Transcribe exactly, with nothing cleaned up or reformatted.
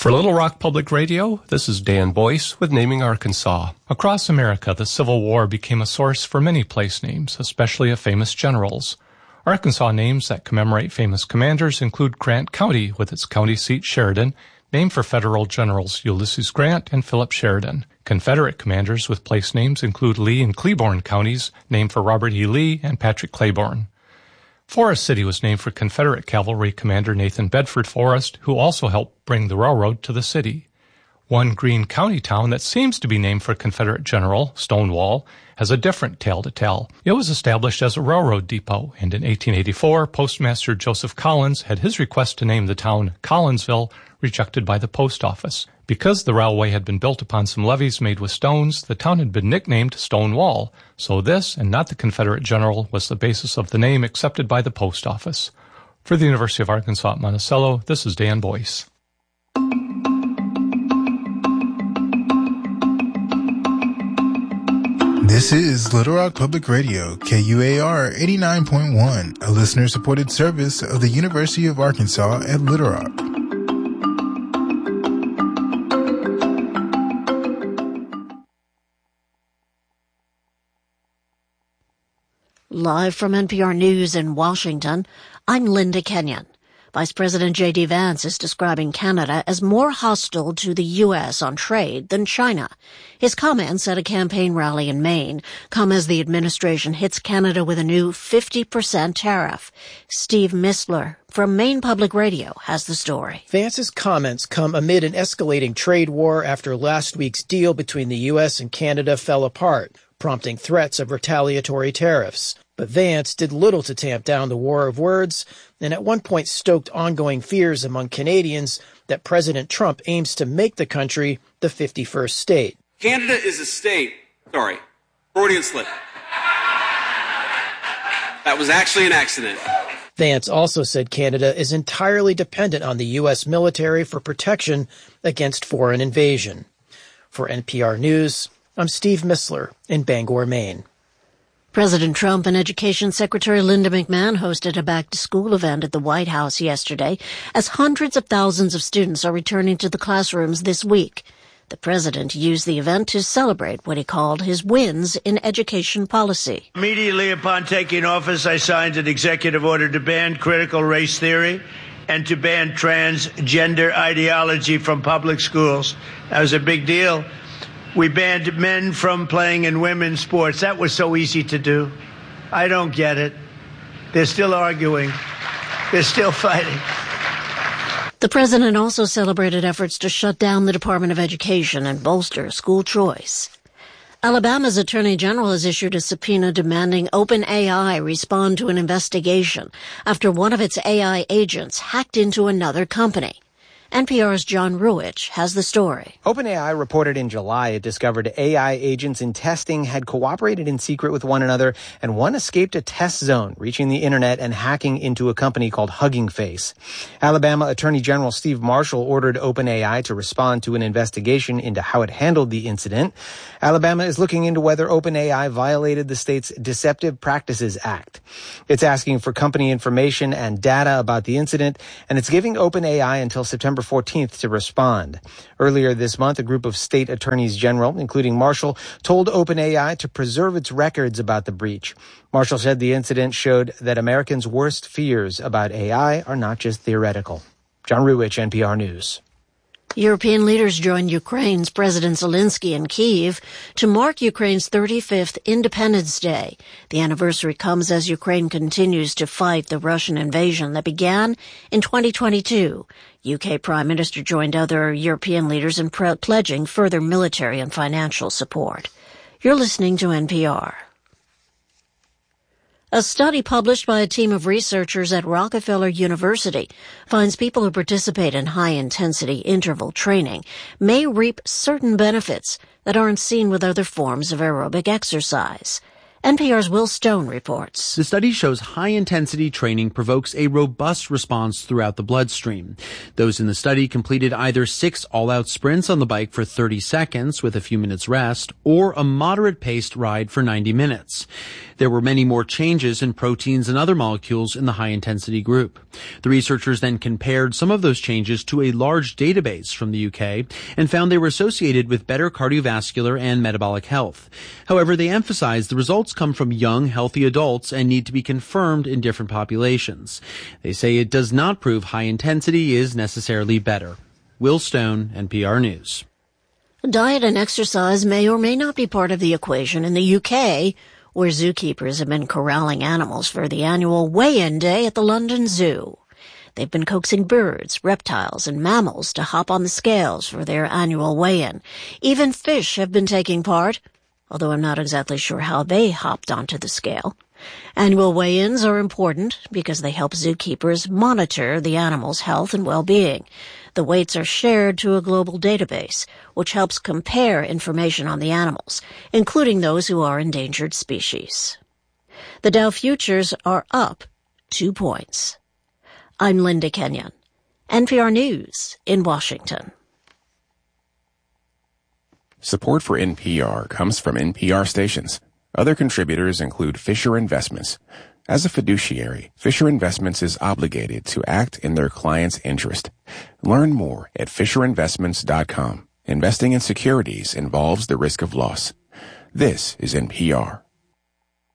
For Little Rock Public Radio, this is Dan Boyce with Naming Arkansas. Across America, the Civil War became a source for many place names, especially of famous generals. Arkansas names that commemorate famous commanders include Grant County, with its county seat Sheridan, named for Federal Generals Ulysses Grant and Philip Sheridan. Confederate commanders with place names include Lee and Claiborne counties, named for Robert E. Lee and Patrick Claiborne. Forest City was named for Confederate Cavalry Commander Nathan Bedford Forrest, who also helped bring the railroad to the city. One Greene County town that seems to be named for Confederate General, Stonewall, has a different tale to tell. It was established as a railroad depot, and in eighteen eighty-four, Postmaster Joseph Collins had his request to name the town Collinsville rejected by the post office. Because the railway had been built upon some levees made with stones, the town had been nicknamed Stonewall, so this, and not the Confederate general, was the basis of the name accepted by the post office. For the University of Arkansas at Monticello, this is Dan Boyce. This is Little Rock Public Radio, K U A R eighty-nine point one, a listener-supported service of the University of Arkansas at Little Rock. Live from N P R News in Washington, I'm Linda Kenyon. Vice President J D. Vance is describing Canada as more hostile to the U S on trade than China. His comments at a campaign rally in Maine come as the administration hits Canada with a new fifty percent tariff. Steve Mistler from Maine Public Radio has the story. Vance's comments come amid an escalating trade war after last week's deal between the U S and Canada fell apart, prompting threats of retaliatory tariffs. But Vance did little to tamp down the war of words, and at one point stoked ongoing fears among Canadians that President Trump aims to make the country the fifty-first state. Canada is a state. Sorry. Freudian slip. That was actually an accident. Vance also said Canada is entirely dependent on the U S military for protection against foreign invasion. For N P R News, I'm Steve Mistler in Bangor, Maine. President Trump and Education Secretary Linda McMahon hosted a back-to-school event at the White House yesterday as hundreds of thousands of students are returning to the classrooms this week. The president used the event to celebrate what he called his wins in education policy. Immediately upon taking office, I signed an executive order to ban critical race theory and to ban transgender ideology from public schools. That was a big deal. We banned men from playing in women's sports. That was so easy to do. I don't get it. They're still arguing. They're still fighting. The president also celebrated efforts to shut down the Department of Education and bolster school choice. Alabama's Attorney General has issued a subpoena demanding OpenAI respond to an investigation after one of its A I agents hacked into another company. N P R's John Ruich has the story. OpenAI reported in July it discovered A I agents in testing had cooperated in secret with one another, and one escaped a test zone, reaching the internet and hacking into a company called Hugging Face. Alabama Attorney General Steve Marshall ordered OpenAI to respond to an investigation into how it handled the incident. Alabama is looking into whether OpenAI violated the state's Deceptive Practices Act. It's asking for company information and data about the incident, and it's giving OpenAI until September fourteenth to respond. Earlier this month, a group of state attorneys general, including Marshall, told OpenAI to preserve its records about the breach. Marshall said the incident showed that Americans' worst fears about A I are not just theoretical. John Ruich, N P R News. European leaders joined Ukraine's President Zelensky in Kyiv to mark Ukraine's thirty-fifth Independence Day. The anniversary comes as Ukraine continues to fight the Russian invasion that began in twenty twenty-two. U K Prime Minister joined other European leaders in pre- pledging further military and financial support. You're listening to N P R. A study published by a team of researchers at Rockefeller University finds people who participate in high-intensity interval training may reap certain benefits that aren't seen with other forms of aerobic exercise. N P R's Will Stone reports. The study shows high-intensity training provokes a robust response throughout the bloodstream. Those in the study completed either six all-out sprints on the bike for thirty seconds with a few minutes rest, or a moderate-paced ride for ninety minutes. There were many more changes in proteins and other molecules in the high-intensity group. The researchers then compared some of those changes to a large database from the U K and found they were associated with better cardiovascular and metabolic health. However, they emphasized the results come from young, healthy adults and need to be confirmed in different populations. They say it does not prove high intensity is necessarily better. Will Stone, N P R News. Diet and exercise may or may not be part of the equation in the U K, where zookeepers have been corralling animals for the annual weigh-in day at the London Zoo. They've been coaxing birds, reptiles, and mammals to hop on the scales for their annual weigh-in. Even fish have been taking part, although I'm not exactly sure how they hopped onto the scale. Annual weigh-ins are important because they help zookeepers monitor the animal's health and well-being. The weights are shared to a global database, which helps compare information on the animals, including those who are endangered species. The Dow futures are up two points. I'm Linda Kenyon, N P R News in Washington. Support for N P R comes from N P R stations. Other contributors include Fisher Investments. As a fiduciary, Fisher Investments is obligated to act in their client's interest. Learn more at fisher investments dot com. Investing in securities involves the risk of loss. This is N P R.